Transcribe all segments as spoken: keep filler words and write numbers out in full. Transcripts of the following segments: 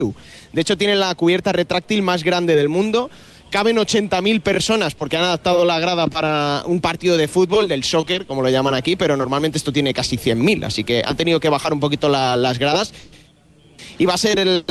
De hecho, tiene la cubierta retráctil más grande del mundo. Caben ochenta mil personas porque han adaptado la grada para un partido de fútbol, del soccer, como lo llaman aquí, pero normalmente esto tiene casi cien mil, así que han tenido que bajar un poquito la, las gradas. Y va a ser el...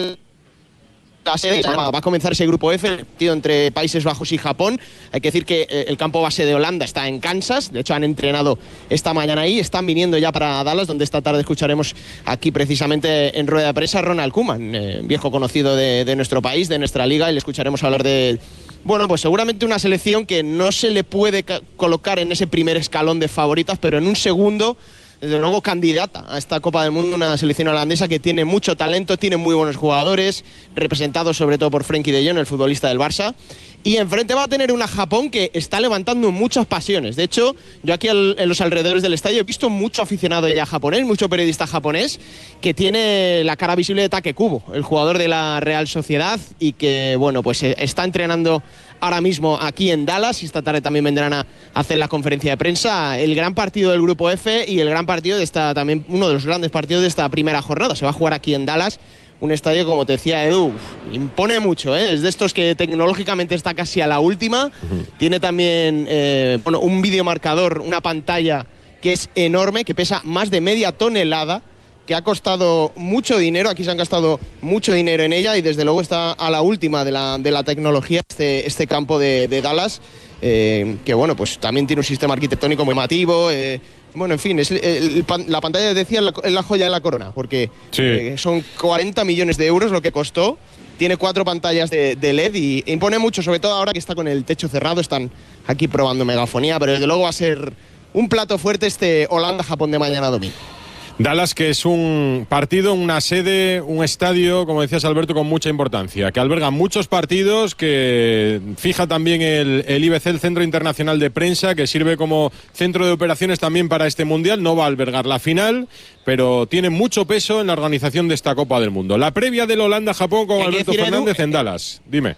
La sede, va a comenzar ese grupo F, el partido entre Países Bajos y Japón. Hay que decir que el campo base de Holanda está en Kansas. De hecho, han entrenado esta mañana ahí. Están viniendo ya para Dallas, donde esta tarde escucharemos aquí precisamente en rueda de prensa Ronald Koeman, eh, viejo conocido de, de nuestro país, de nuestra liga, y le escucharemos hablar de... Bueno, pues seguramente una selección que no se le puede colocar en ese primer escalón de favoritas, pero en un segundo, desde luego, candidata a esta Copa del Mundo, una selección holandesa que tiene mucho talento, tiene muy buenos jugadores, representados sobre todo por Frenkie de Jong, el futbolista del Barça. Y enfrente va a tener una Japón que está levantando muchas pasiones. De hecho, yo aquí al, en los alrededores del estadio he visto mucho aficionado ya japonés, mucho periodista japonés, que tiene la cara visible de Take Kubo, el jugador de la Real Sociedad, y que, bueno, pues está entrenando ahora mismo aquí en Dallas, y esta tarde también vendrán a hacer la conferencia de prensa. El gran partido del Grupo F y el gran partido de esta, también uno de los grandes partidos de esta primera jornada. Se va a jugar aquí en Dallas. Un estadio, como te decía Edu, impone mucho, ¿eh? Es de estos que tecnológicamente está casi a la última. Uh-huh. Tiene también eh, bueno, un videomarcador, una pantalla que es enorme, que pesa más de media tonelada, que ha costado mucho dinero. Aquí se han gastado mucho dinero en ella y desde luego está a la última de la, de la tecnología este, este campo de, de Dallas, eh, que bueno, pues también tiene un sistema arquitectónico muy llamativo. Eh, Bueno, en fin, es el, el, la pantalla, decía, es la joya de la corona, porque sí. eh, son cuarenta millones de euros lo que costó, tiene cuatro pantallas de, de L E D y impone mucho, sobre todo ahora que está con el techo cerrado. Están aquí probando megafonía, pero desde luego va a ser un plato fuerte este Holanda-Japón de mañana domingo. Dallas, que es un partido, una sede, un estadio, como decías Alberto, con mucha importancia, que alberga muchos partidos, que fija también el, el I B C, el Centro Internacional de Prensa, que sirve como centro de operaciones también para este Mundial. No va a albergar la final, pero tiene mucho peso en la organización de esta Copa del Mundo. La previa del Holanda-Japón con Alberto decir, Fernández Edu, en Dallas. Dime.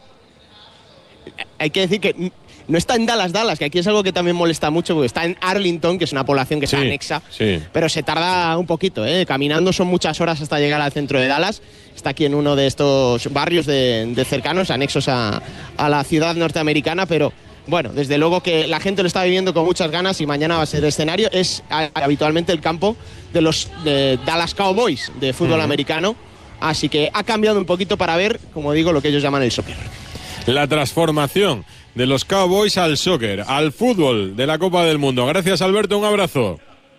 Hay que decir que no está en Dallas, Dallas, que aquí es algo que también molesta mucho, porque está en Arlington, que es una población que sí, está anexa, sí. pero se tarda un poquito, ¿eh? Caminando son muchas horas hasta llegar al centro de Dallas. Está aquí en uno de estos barrios de, de cercanos, anexos a, a la ciudad norteamericana, pero bueno, desde luego que la gente lo está viviendo con muchas ganas y mañana va a ser escenario. Es a, habitualmente el campo de los de Dallas Cowboys de fútbol uh-huh. americano, así que ha cambiado un poquito para ver, como digo, lo que ellos llaman el soccer. La transformación de los Cowboys al soccer, al fútbol de la Copa del Mundo. Gracias, Alberto, un abrazo.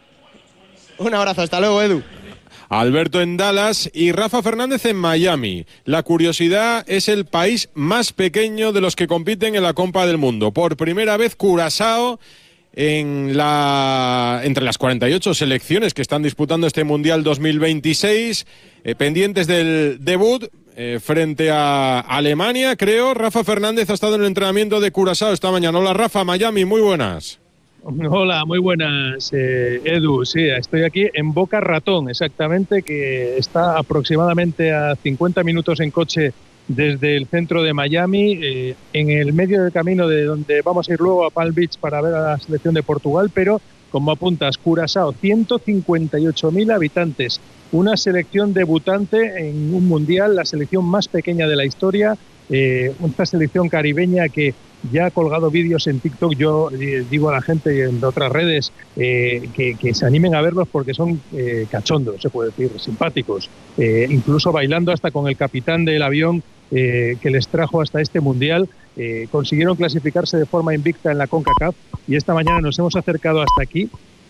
Un abrazo, hasta luego, Edu. Alberto en Dallas y Rafa Fernández en Miami. La curiosidad es el país más pequeño de los que compiten en la Copa del Mundo. Por primera vez, Curazao en la entre las cuarenta y ocho selecciones que están disputando este Mundial dos mil veintiséis, eh, pendientes del debut eh, frente a Alemania, creo. Rafa Fernández ha estado en el entrenamiento de Curazao esta mañana. Hola, Rafa, Miami, muy buenas. Hola, muy buenas, eh, Edu. Sí, estoy aquí en Boca Ratón, exactamente, que está aproximadamente a cincuenta minutos en coche desde el centro de Miami, eh, en el medio del camino de donde vamos a ir luego a Palm Beach para ver a la selección de Portugal, pero como apuntas, Curazao, ciento cincuenta y ocho mil habitantes, una selección debutante en un mundial, la selección más pequeña de la historia, eh, una selección caribeña que ya ha colgado vídeos en TikTok. Yo eh, digo a la gente en otras redes eh, que, que se animen a verlos porque son eh, cachondos, se puede decir, simpáticos, eh, incluso bailando hasta con el capitán del avión eh, que les trajo hasta este mundial. Eh, consiguieron clasificarse de forma invicta en la CONCACAF y esta mañana nos hemos acercado hasta aquí.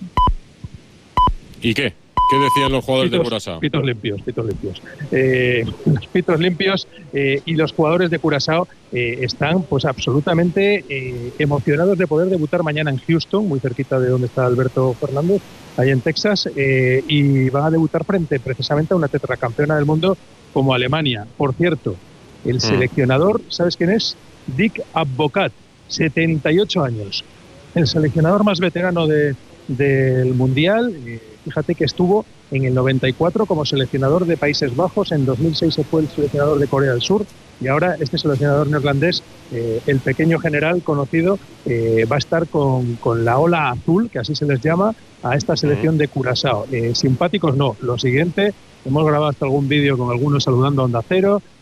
¿Y qué? ¿Qué decían los jugadores pitos, de Curazao? Pitos limpios, pitos limpios. Eh, los pitos limpios eh, y los jugadores de Curazao eh, están pues absolutamente eh, emocionados de poder debutar mañana en Houston, muy cerquita de donde está Alberto Fernández, ahí en Texas, eh, y van a debutar frente precisamente a una tetracampeona del mundo como Alemania. Por cierto, el mm. seleccionador, ¿sabes quién es? Dick Advocat, setenta y ocho años. El seleccionador más veterano de, del Mundial. Eh, Fíjate que estuvo en el noventa y cuatro como seleccionador de Países Bajos, en dos mil seis se fue el seleccionador de Corea del Sur y ahora este seleccionador neerlandés, eh, el pequeño general conocido, eh, va a estar con, con la ola azul, que así se les llama, a esta selección de Curazao. Eh, simpáticos no, lo siguiente, hemos grabado hasta algún vídeo con algunos saludando a Onda Cero.